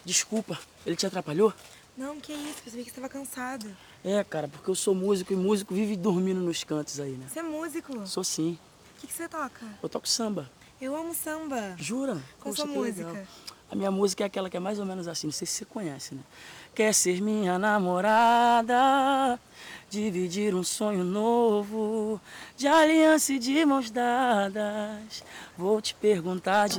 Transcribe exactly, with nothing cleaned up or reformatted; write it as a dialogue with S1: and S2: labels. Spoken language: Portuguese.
S1: Desculpa, ele te atrapalhou?
S2: Não, que isso, percebi que você estava cansado.
S1: É, cara, porque eu sou músico e músico vive dormindo nos cantos aí, né?
S2: Você é músico?
S1: Sou sim.
S2: O que, que você toca?
S1: Eu toco samba.
S2: Eu amo samba.
S1: Jura?
S2: Qual
S1: Poxa,
S2: sua
S1: que
S2: música?
S1: legal. A minha música é aquela que é mais ou menos assim, não sei se você conhece, né? Quer ser minha namorada, dividir um sonho novo, de aliança e de mãos dadas. Vou te perguntar de